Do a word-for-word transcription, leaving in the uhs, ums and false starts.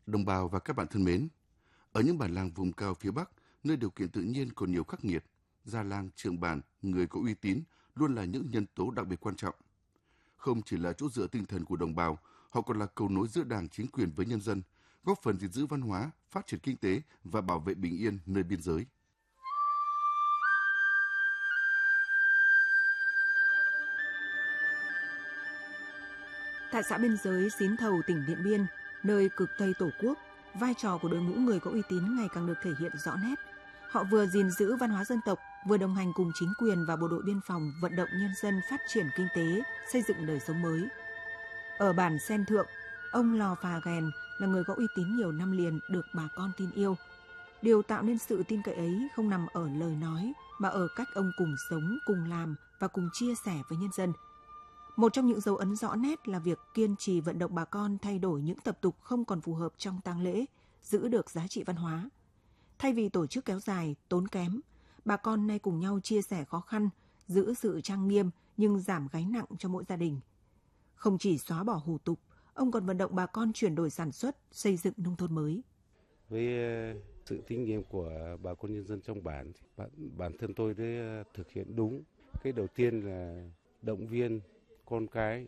Đồng bào và các bạn thân mến, ở những bản làng vùng cao phía Bắc, nơi điều kiện tự nhiên còn nhiều khắc nghiệt, già làng, trưởng bản, người có uy tín luôn là những nhân tố đặc biệt quan trọng. Không chỉ là chỗ dựa tinh thần của đồng bào, họ còn là cầu nối giữa Đảng, chính quyền với nhân dân, góp phần gìn giữ văn hóa, phát triển kinh tế và bảo vệ bình yên nơi biên giới. Tại xã biên giới Xín Thầu, tỉnh Điện Biên, nơi cực Tây Tổ quốc, vai trò của đội ngũ người có uy tín ngày càng được thể hiện rõ nét. Họ vừa gìn giữ văn hóa dân tộc, vừa đồng hành cùng chính quyền và bộ đội biên phòng vận động nhân dân phát triển kinh tế, xây dựng đời sống mới. Ở bản Sen Thượng, ông Lò Phà Ghèn là người có uy tín nhiều năm liền được bà con tin yêu. Điều tạo nên sự tin cậy ấy không nằm ở lời nói, mà ở cách ông cùng sống, cùng làm và cùng chia sẻ với nhân dân. Một trong những dấu ấn rõ nét là việc kiên trì vận động bà con thay đổi những tập tục không còn phù hợp trong tang lễ, giữ được giá trị văn hóa. Thay vì tổ chức kéo dài, tốn kém, bà con nay cùng nhau chia sẻ khó khăn, giữ sự trang nghiêm nhưng giảm gánh nặng cho mỗi gia đình. Không chỉ xóa bỏ hủ tục, ông còn vận động bà con chuyển đổi sản xuất, xây dựng nông thôn mới. Với sự tín nhiệm của bà con nhân dân trong bản, bản, bản thân tôi đã thực hiện đúng. Cái đầu tiên là động viên con cái